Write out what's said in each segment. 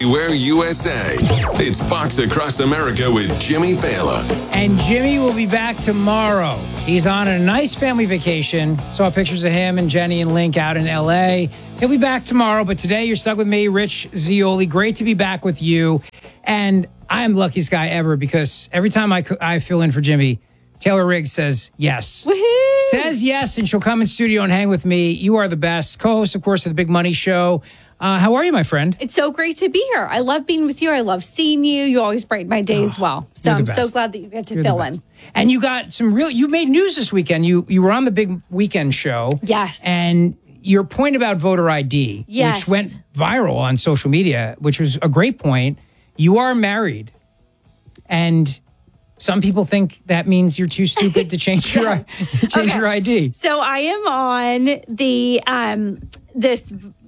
Everywhere USA. It's Fox Across America with Jimmy Fallon. And Jimmy will be back tomorrow. He's on a nice family vacation. Saw pictures of him and Jenny and Link out in L.A. He'll be back tomorrow, but today you're stuck with me, Rich Zeoli. Great to be back with you. And I'm the luckiest guy ever because every time I fill in for Jimmy, Taylor Riggs says yes. Woohoo! Says yes, and she'll come in studio and hang with me. You are the best. Co-host, of course, of the Big Money Show. How are you, my friend? It's so great to be here. I love being with you. I love seeing you. You always brighten my day as well. So I'm so glad that you get to fill in. And you got you made news this weekend. You were on the Big Weekend Show. Yes. And your point about voter ID, which went viral on social media, which was a great point. You are married. And some people think that means you're too stupid to change your your ID. So I am on the this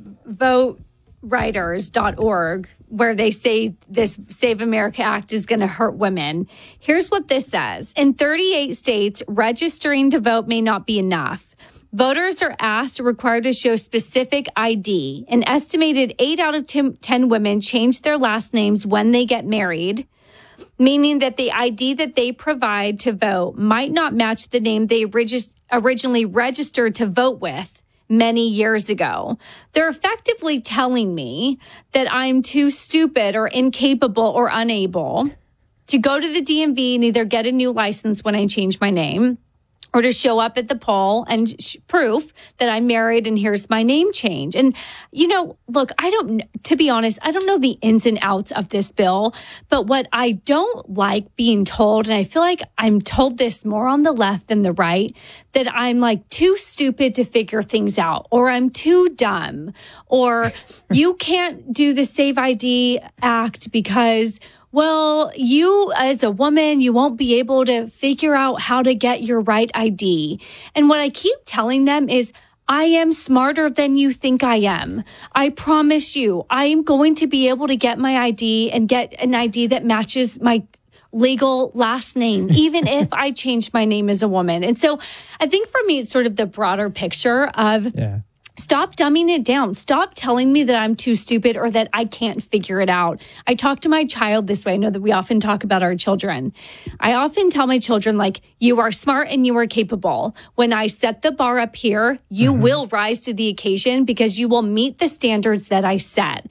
votewriters.org where they say this Save America Act is going to hurt women. Here's what this says. In 38 states, registering to vote may not be enough. Voters are asked or required to show specific ID. An estimated 8 out of 10 women change their last names when they get married, meaning that the ID that they provide to vote might not match the name they originally registered to vote with many years ago. They're effectively telling me that I'm too stupid or incapable or unable to go to the DMV and either get a new license when I change my name or to show up at the poll and proof that I'm married and here's my name change. And, look, to be honest, I don't know the ins and outs of this bill, but what I don't like being told, and I feel like I'm told this more on the left than the right, that I'm like too stupid to figure things out, or I'm too dumb, or you can't do the Save ID Act because well, you as a woman, you won't be able to figure out how to get your right ID. And what I keep telling them is, I am smarter than you think I am. I promise you, I am going to be able to get my ID and get an ID that matches my legal last name, even if I change my name as a woman. And so I think for me, it's sort of the broader picture of stop dumbing it down. Stop telling me that I'm too stupid or that I can't figure it out. I talk to my child this way. I know that we often talk about our children. I often tell my children, like, you are smart and you are capable. When I set the bar up here, you will rise to the occasion because you will meet the standards that I set.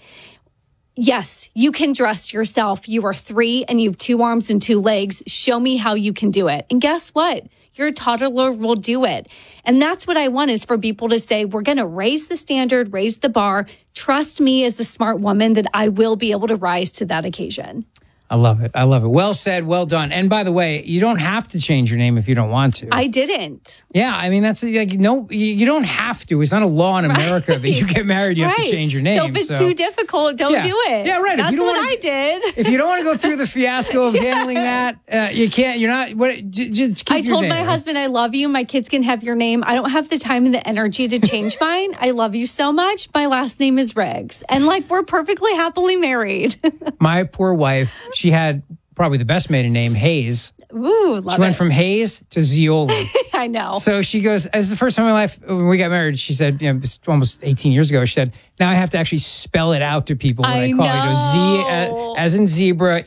Yes, you can dress yourself. You are 3 and you have 2 arms and 2 legs. Show me how you can do it. And guess what? Your toddler will do it. And that's what I want, is for people to say, we're going to raise the standard, raise the bar. Trust me as a smart woman that I will be able to rise to that occasion. I love it. I love it. Well said. Well done. And by the way, you don't have to change your name if you don't want to. I didn't. Yeah. I mean, that's like, no, you don't have to. It's not a law in America that you get married, you have to change your name. So if it's too difficult, don't do it. Yeah, right. That's what I did. If you don't want to go through the fiasco of handling that, you can't, you're not, just keep I told my husband, I love you. My kids can have your name. I don't have the time and the energy to change mine. I love you so much. My last name is Riggs. And we're perfectly happily married. My poor wife, she had probably the best maiden name, Hayes. Ooh, love it. She went from Hayes to Zeoli. I know. So she goes, as the first time in my life, when we got married, she said, almost 18 years ago, she said, now I have to actually spell it out to people when I call Z as in zebra,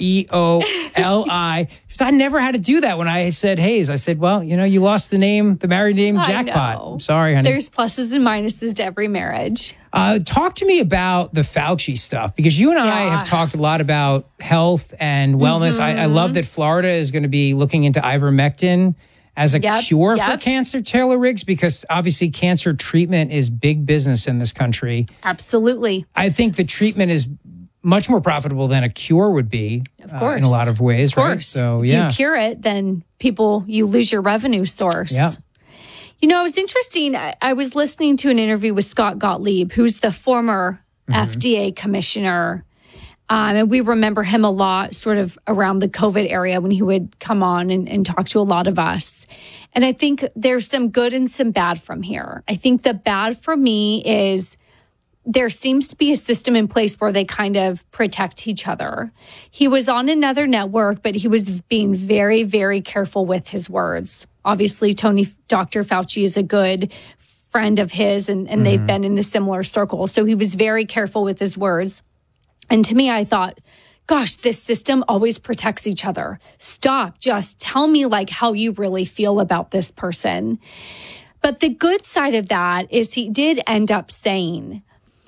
EOLI. She said, I never had to do that when I said Hayes. I said, well, you lost the married name jackpot. I'm sorry, honey. There's pluses and minuses to every marriage. Talk to me about the Fauci stuff, because you and I have talked a lot about health and wellness. I love that Florida is going to be looking into ivermectin as a cure for cancer, Taylor Riggs, because obviously cancer treatment is big business in this country. Absolutely. I think the treatment is much more profitable than a cure would be, of course, in a lot of ways. Of course. Right? So, if you cure it, then you lose your revenue source. Yeah. It was interesting. I was listening to an interview with Scott Gottlieb, who's the former FDA commissioner. And we remember him a lot sort of around the COVID area when he would come on and talk to a lot of us. And I think there's some good and some bad from here. I think the bad for me is there seems to be a system in place where they kind of protect each other. He was on another network, but he was being very, very careful with his words. Obviously, Dr. Fauci is a good friend of his, and they've been in the similar circle. So he was very careful with his words. And to me, I thought, gosh, this system always protects each other. Stop. Just tell me like how you really feel about this person. But the good side of that is he did end up saying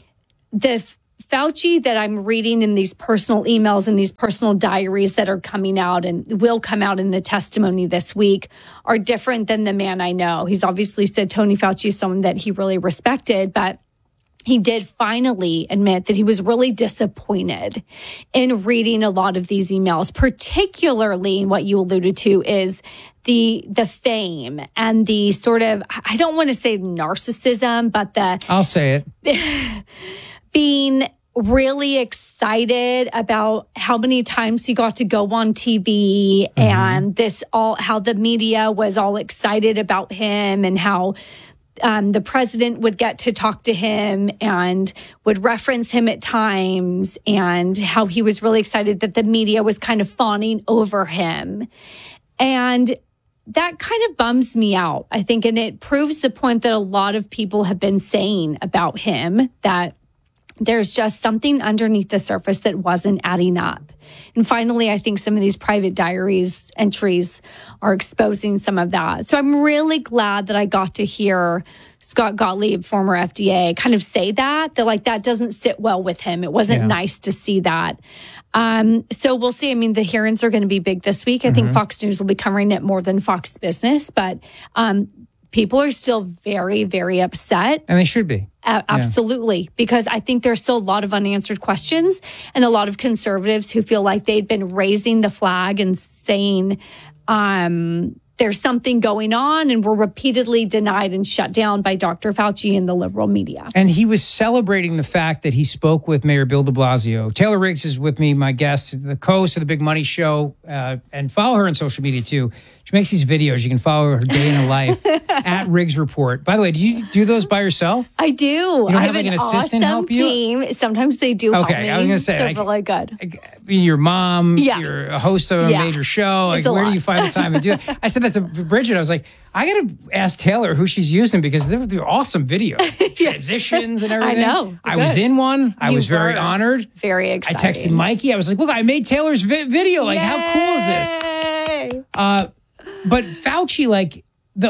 the Fauci that I'm reading in these personal emails and these personal diaries that are coming out and will come out in the testimony this week are different than the man I know. He's obviously said Tony Fauci is someone that he really respected, but he did finally admit that he was really disappointed in reading a lot of these emails, particularly what you alluded to is the fame and the sort of, I don't want to say narcissism, but I'll say it. Being really excited about how many times he got to go on TV and how the media was all excited about him and how the president would get to talk to him and would reference him at times and how he was really excited that the media was kind of fawning over him. And that kind of bums me out, I think. And it proves the point that a lot of people have been saying about him, that there's just something underneath the surface that wasn't adding up. And finally, I think some of these private diaries entries are exposing some of that. So I'm really glad that I got to hear Scott Gottlieb, former FDA, kind of say that like that doesn't sit well with him. It wasn't nice to see that. So we'll see. I mean, the hearings are going to be big this week. I think Fox News will be covering it more than Fox Business, but people are still very, very upset. And they should be. Absolutely. Because I think there's still a lot of unanswered questions and a lot of conservatives who feel like they'd been raising the flag and saying there's something going on and were repeatedly denied and shut down by Dr. Fauci and the liberal media. And he was celebrating the fact that he spoke with Mayor Bill de Blasio. Taylor Riggs is with me, my guest, the co-host of The Big Money Show, and follow her on social media too. She makes these videos. You can follow her day in her life at Riggs Report. By the way, do you do those by yourself? I do. You don't I have have like an awesome assistant help you? team. Sometimes they do help me. Okay, I was going to say. They're really good. Your mom, Yeah. you're a host of a major show. Like, It's a where lot. do you find the time to do it? I said that to Bridget. I was like, I got to ask Taylor who she's using because they're awesome videos, transitions and everything. I know. I was in one. I You was very were. honored. Very I excited. texted Mikey. I was like, look, I made Taylor's video. Like, how cool is this? Yay! But Fauci, like,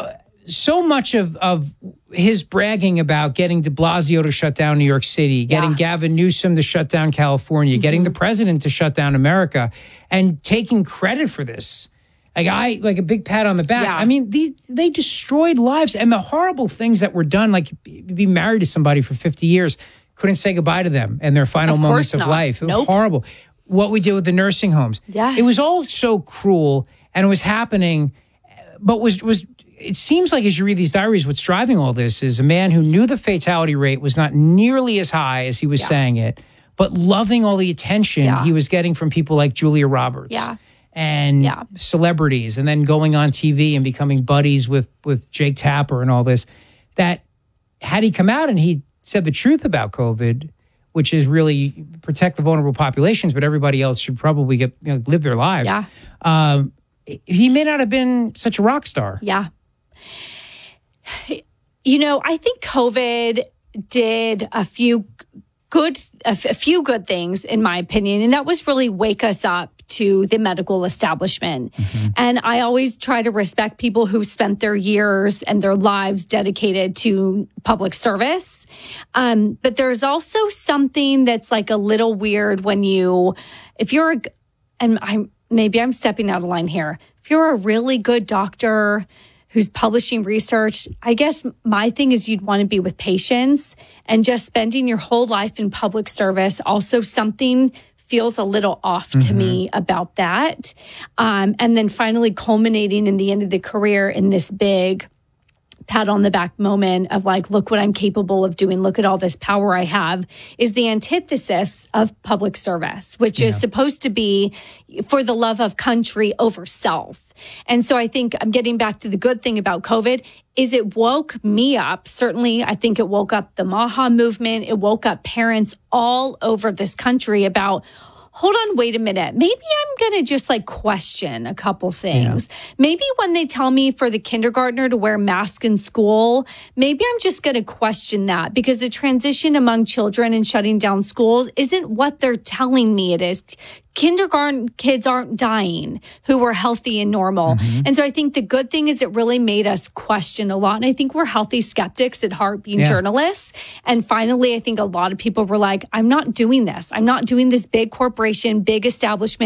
so much of his bragging about getting de Blasio to shut down New York City, getting Gavin Newsom to shut down California, getting the president to shut down America, and taking credit for this. Like a big pat on the back. Yeah. I mean, they destroyed lives, and the horrible things that were done, like be married to somebody for 50 years, couldn't say goodbye to them in their final Of moments course of not. life. It was Nope. horrible. What we did with the nursing homes. Yes. It was all so cruel, and it was happening, but was it seems like as you read these diaries, what's driving all this is a man who knew the fatality rate was not nearly as high as he was saying it, but loving all the attention he was getting from people like Julia Roberts and celebrities, and then going on TV and becoming buddies with Jake Tapper and all this. That had he come out and he said the truth about COVID, which is really protect the vulnerable populations, but everybody else should probably live their lives. Yeah. He may not have been such a rock star. Yeah. You know, I think COVID did a few good things, in my opinion, and that was really wake us up to the medical establishment. And I always try to respect people who spent their years and their lives dedicated to public service. But there's also something that's like a little weird when maybe I'm stepping out of line here. If you're a really good doctor who's publishing research, I guess my thing is you'd want to be with patients, and just spending your whole life in public service. Also, something feels a little off to me about that. And then finally culminating in the end of the career in this big pat on the back moment of like, look what I'm capable of doing. Look at all this power I have, is the antithesis of public service, which is supposed to be for the love of country over self. And so I think I'm getting back to the good thing about COVID is it woke me up. Certainly, I think it woke up the MAHA movement. It woke up parents all over this country about, hold on, wait a minute. Maybe I'm going to just like question a couple things. Yeah. Maybe when they tell me for the kindergartner to wear a mask in school, maybe I'm just going to question that, because the transition among children and shutting down schools isn't what they're telling me it is. Kindergarten kids aren't dying who were healthy and normal. Mm-hmm. And so I think the good thing is it really made us question a lot. And I think we're healthy skeptics at heart, being journalists. And finally, I think a lot of people were like, I'm not doing this. I'm not doing this big corporation, big establishment